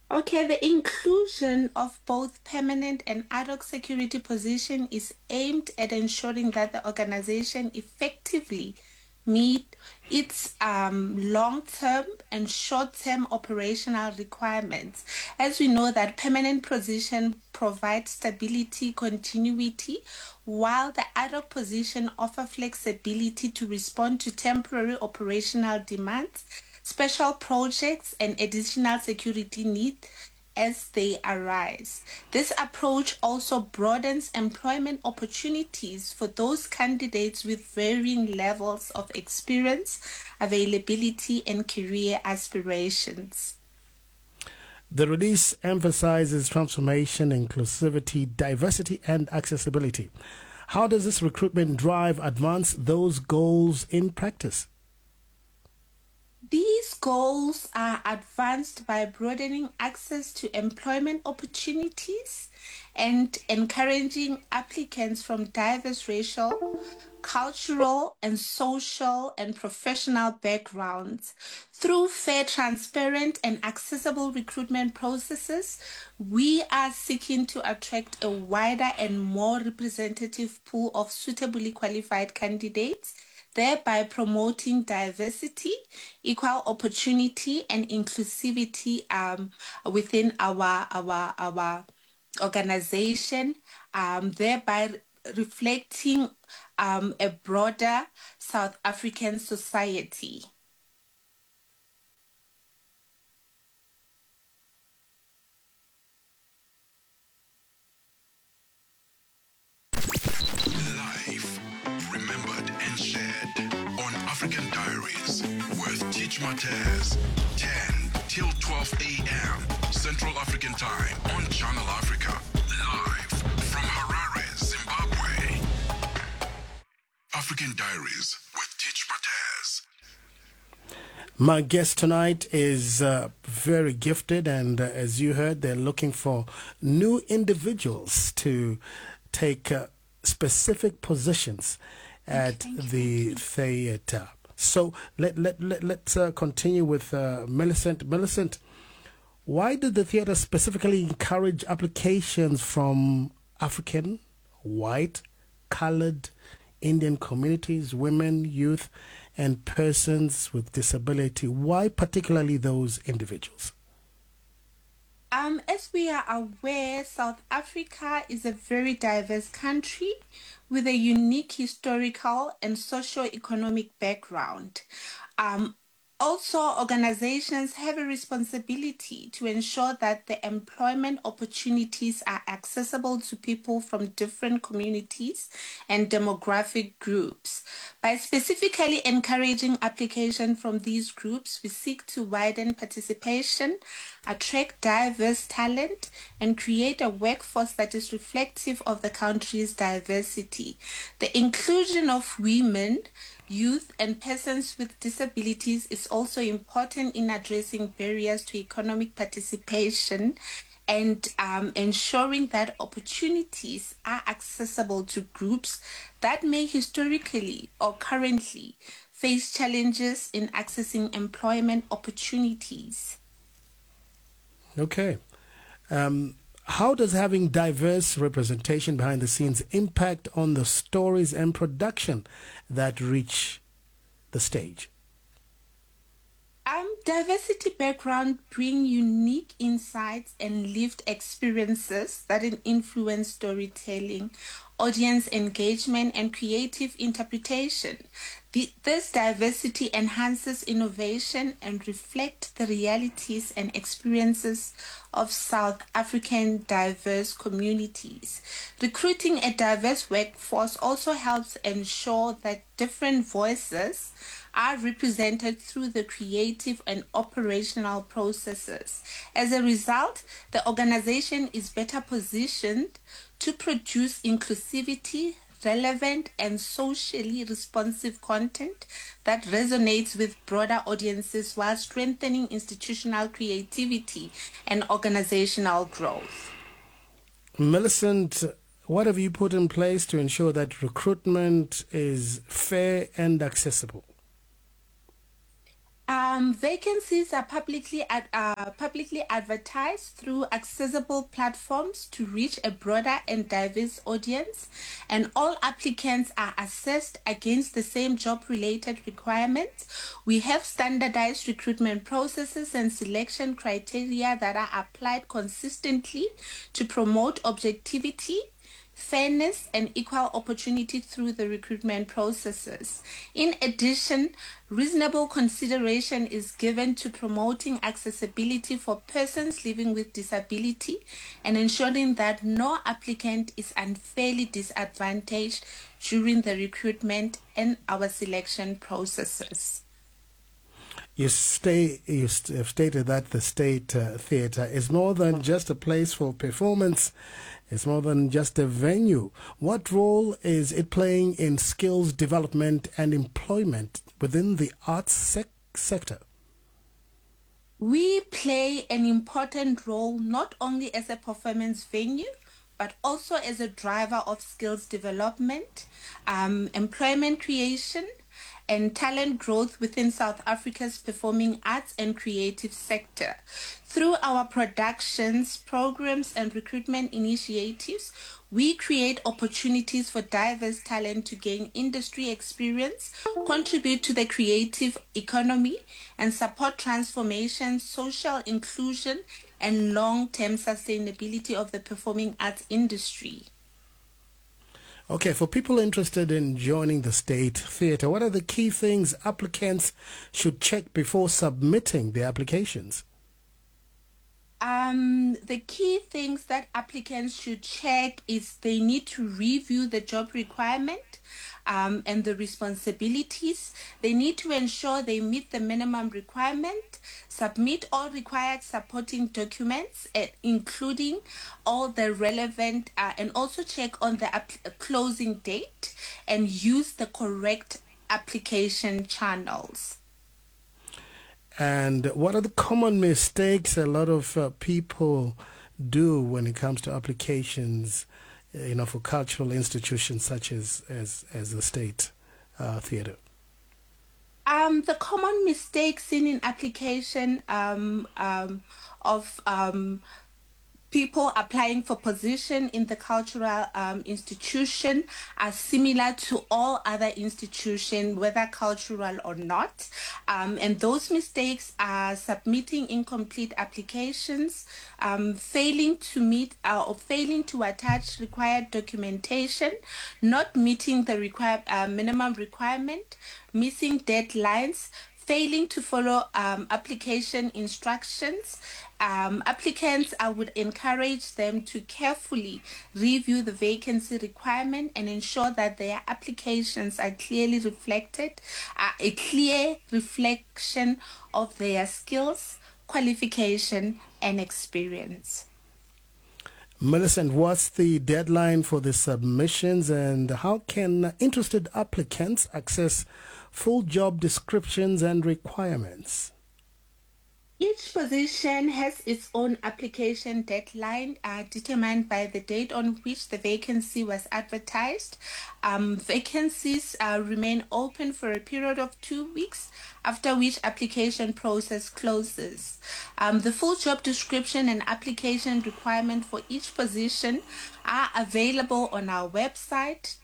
Okay, the inclusion of both permanent and ad hoc security position is aimed at ensuring that the organization effectively meet its long-term and short-term operational requirements. As we know that permanent position provides stability, continuity, while the ad hoc position offer flexibility to respond to temporary operational demands, special projects, and additional security needs as they arise. This approach also broadens employment opportunities for those candidates with varying levels of experience, availability, and career aspirations. The release emphasizes transformation, inclusivity, diversity, and accessibility. How does this recruitment drive advance those goals in practice? These goals are advanced by broadening access to employment opportunities and encouraging applicants from diverse racial, cultural, and social and professional backgrounds. Through fair, transparent, and accessible recruitment processes, we are seeking to attract a wider and more representative pool of suitably qualified candidates, thereby promoting diversity, equal opportunity, and inclusivity within our organization, thereby reflecting a broader South African society. Live, remembered and shared on African Diaries with Teach Matez, 10 till 12 a.m. Central African Time on Channel Africa. Live from Harare, Zimbabwe. African Diaries with Teach Matez. My guest tonight is very gifted, and as you heard, they're looking for new individuals to take specific positions at the theater. So let's continue with Millicent. Millicent, why did the theater specifically encourage applications from African, white, colored, Indian communities, women, youth, and persons with disability? Why particularly those individuals? As we are aware, South Africa is a very diverse country with a unique historical and socio-economic background. Um, Also, organizations have a responsibility to ensure that the employment opportunities are accessible to people from different communities and demographic groups. By specifically encouraging application from these groups, we seek to widen participation, attract diverse talent, and create a workforce that is reflective of the country's diversity. The inclusion of women, youth, and persons with disabilities is also important in addressing barriers to economic participation and ensuring that opportunities are accessible to groups that may historically or currently face challenges in accessing employment opportunities. Okay. How does having diverse representation behind the scenes impact on the stories and production that reach the stage? Diversity background bring unique insights and lived experiences that influence storytelling, audience engagement, and creative interpretation. This diversity enhances innovation and reflect the realities and experiences of South African diverse communities. Recruiting a diverse workforce also helps ensure that different voices are represented through the creative and operational processes. As a result, the organization is better positioned to produce inclusivity, relevant, and socially responsive content that resonates with broader audiences while strengthening institutional creativity and organizational growth. Millicent, what have you put in place to ensure that recruitment is fair and accessible? Vacancies are publicly advertised through accessible platforms to reach a broader and diverse audience, and all applicants are assessed against the same job-related requirements. We have standardized recruitment processes and selection criteria that are applied consistently to promote objectivity, fairness, and equal opportunity through the recruitment processes. In addition, reasonable consideration is given to promoting accessibility for persons living with disability and ensuring that no applicant is unfairly disadvantaged during the recruitment and our selection processes. You have stated that the State Theatre is more than just a place for performance. It's more than just a venue. What role is it playing in skills development and employment within the arts sector? We play an important role not only as a performance venue, but also as a driver of skills development, employment creation, and talent growth within South Africa's performing arts and creative sector. Through our productions, programs, and recruitment initiatives, we create opportunities for diverse talent to gain industry experience, contribute to the creative economy, and support transformation, social inclusion, and long-term sustainability of the performing arts industry. Okay, for people interested in joining the State Theatre, what are the key things applicants should check before submitting their applications? The key things that applicants should check is they need to review the job requirement and the responsibilities. They need to ensure they meet the minimum requirement, submit all required supporting documents, including all the relevant, and also check on the closing date and use the correct application channels. And what are the common mistakes a lot of people do when it comes to applications, for cultural institutions such as the State Theatre? The common mistakes seen in application of people applying for position in the cultural institution are similar to all other institutions, whether cultural or not. And those mistakes are submitting incomplete applications, failing to meet or failing to attach required documentation, not meeting the minimum requirement, missing deadlines, failing to follow application instructions. Applicants, I would encourage them to carefully review the vacancy requirement and ensure that their applications are clearly reflected, a clear reflection of their skills, qualification, and experience. Millicent, what's the deadline for the submissions and how can interested applicants access full job descriptions and requirements? Each position has its own application deadline determined by the date on which the vacancy was advertised. Vacancies remain open for a period of 2 weeks, after which application process closes. The full job description and application requirement for each position are available on our website,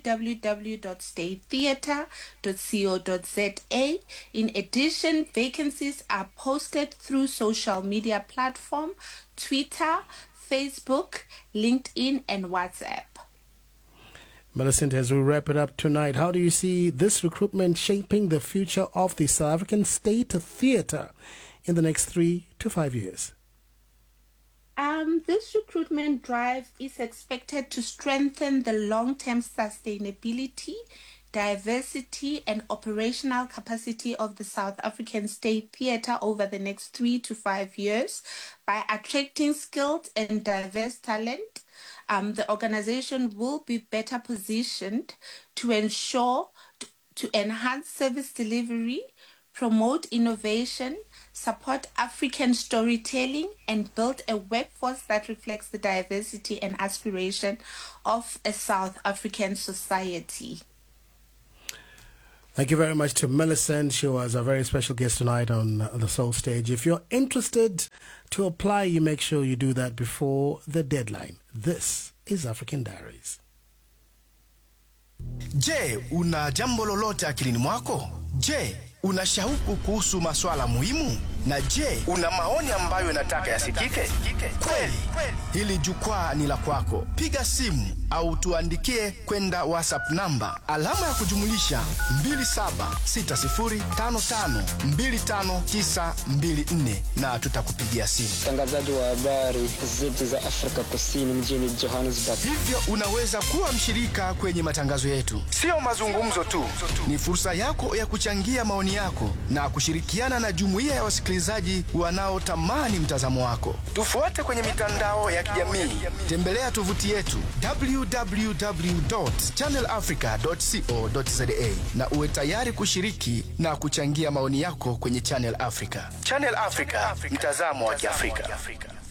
www.statetheatre.co.za. In addition, vacancies are posted through social media platform, Twitter, Facebook, LinkedIn, and WhatsApp. Millicent, as we wrap it up tonight, how do you see this recruitment shaping the future of the South African State Theatre in the next 3 to 5 years? This recruitment drive is expected to strengthen the long-term sustainability, diversity, and operational capacity of the South African State Theatre over the next 3 to 5 years by attracting skilled and diverse talent. The organization will be better positioned to enhance service delivery, promote innovation, support African storytelling, and build a workforce that reflects the diversity and aspiration of a South African society. Thank you very much to Millicent. She was a very special guest tonight on the Soul Stage. If you're interested to apply, you make sure you do that before the deadline. This is African Diaries. Je, una jambo lolote akilini mwako? Je, una shauku kuhusu masuala muhimu? Na je, una maoni ambayo unataka yasikike? Kweli, hili jukwaa ni la kwako. Piga simu au tuandikie kwenda WhatsApp namba alama ya kujumulisha 2760552594 na tutakupigia simu. Mtangazaji wa habari zetu za Afrika Kusini mjini Johannesburg. Hivyo unaweza kuwa mshirika kwenye matangazo yetu. Sio mazungumzo tu, ni fursa yako ya kuchangia maoni yako na kushirikiana na jumuiya ya wasikilizaji wanaotamani mtazamo wako. Tufuate kwenye mitandao ya kijamii. Tembelea tovuti yetu www.channelafrica.co.za na uwe tayari kushiriki na kuchangia maoni yako kwenye Channel Africa. Channel Africa, mtazamo wa Kiafrika.